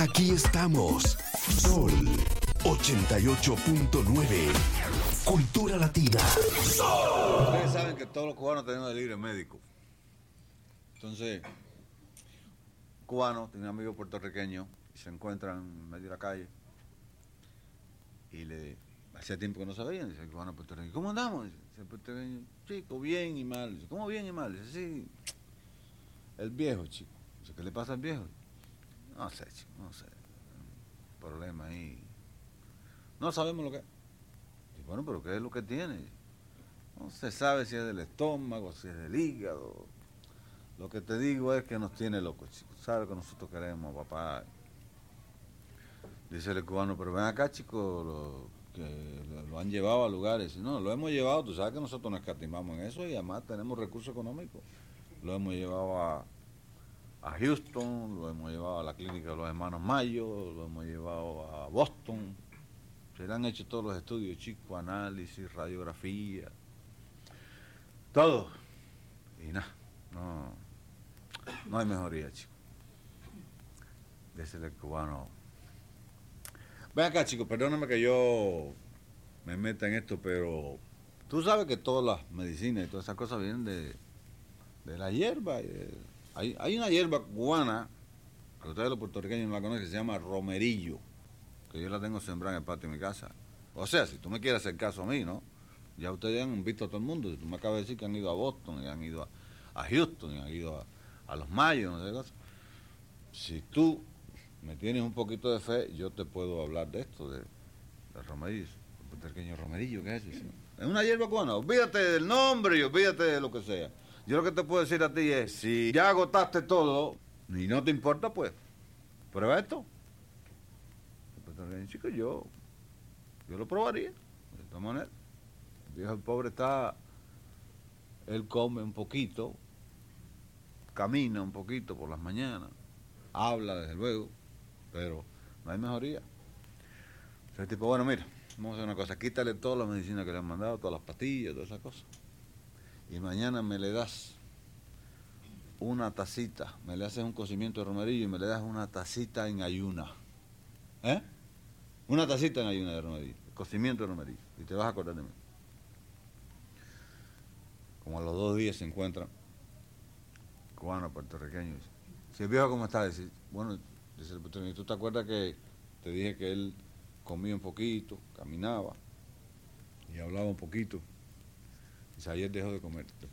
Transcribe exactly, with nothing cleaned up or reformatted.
Aquí estamos. Sol ochenta y ocho punto nueve. Cultura Latina. Ustedes saben que todos los cubanos tenemos delirio médico. Entonces, un cubano tiene un amigo puertorriqueño y se encuentran en medio de la calle y le hacía tiempo que no se veían. Dice el cubano puertorriqueño, ¿cómo andamos? Dice el puertorriqueño, chico, bien y mal. Dice, ¿cómo bien y mal? Dice, sí, el viejo, chico. Dice, ¿qué le pasa al viejo? No sé, chico, no sé. Un problema ahí. No sabemos lo que es. Dice, bueno, pero ¿qué es lo que tiene? No se sabe si es del estómago, si es del hígado. Lo que te digo es que nos tiene locos, chicos. ¿Sabes que nosotros queremos, papá? Dice el cubano, pero ven acá, chicos, lo, que lo, lo han llevado a lugares. No, lo hemos llevado, tú sabes que nosotros nos escatimamos en eso y además tenemos recursos económicos. Lo hemos llevado a, a Houston, lo hemos llevado a la clínica de los hermanos Mayo, lo hemos llevado a Boston. Se le han hecho todos los estudios, chicos, análisis, radiografía, todo. Y nada, no, no hay mejoría, chicos. Dice el cubano. Ven acá, chicos, perdóname que yo me meta en esto, pero tú sabes que todas las medicinas y todas esas cosas vienen de, de la hierba. Y de, hay, hay una hierba cubana, que ustedes los puertorriqueños no la conocen, que se llama romerillo, que yo la tengo sembrada en el patio de mi casa. O sea, si tú me quieres hacer caso a mí, ¿no? Ya ustedes han visto a todo el mundo. Si tú me acabas de decir que han ido a Boston, y han ido a, a Houston, y han ido a, a los Mayos, no sé qué cosa. Si tú me tienes un poquito de fe, yo te puedo hablar de esto, de, de romerillo, el pequeño romerillo, ¿qué es eso? Es una hierba cubana, olvídate del nombre y olvídate de lo que sea. Yo lo que te puedo decir a ti es, si ya agotaste todo y no te importa, pues, prueba esto. El pequeño chico, yo, yo lo probaría, de esta manera. El viejo, el pobre está, él come un poquito, camina un poquito por las mañanas, habla desde luego, pero no hay mejoría. Entonces, tipo, bueno, mira, vamos a hacer una cosa, quítale todas las medicinas que le han mandado, todas las pastillas, todas esas cosas. Y mañana me le das una tacita, me le haces un cocimiento de romerillo y me le das una tacita en ayuna. ¿Eh? Una tacita en ayuna de romerillo, cocimiento de romerillo. Y te vas a acordar de mí. Como a los dos días se encuentran cubanos, puertorriqueños. Si el viejo, ¿cómo está? Dice, bueno, dice el puertorriqueño, ¿tú te acuerdas que te dije que él comía un poquito, caminaba y hablaba un poquito? Dice, ayer dejó de comer.